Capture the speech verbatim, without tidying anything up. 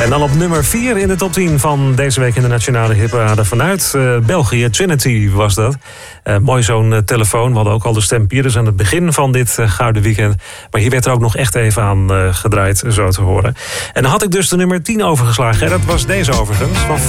En dan op nummer vier in de top tien van deze week in de Nationale Hitparade vanuit uh, België. Trinity was dat. Uh, mooi zo'n uh, telefoon. We hadden ook al de stem Piers aan het begin van dit uh, Gouden Weekend. Maar hier werd er ook nog echt even aan uh, gedraaid, zo te horen. En dan had ik dus de nummer tien overgeslagen. Hè? Dat was deze overigens, van